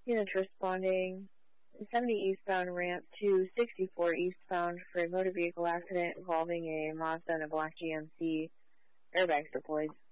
Units responding 70 eastbound ramp to 64 eastbound for a motor vehicle accident involving a Mazda and a black GMC. Airbags deployed.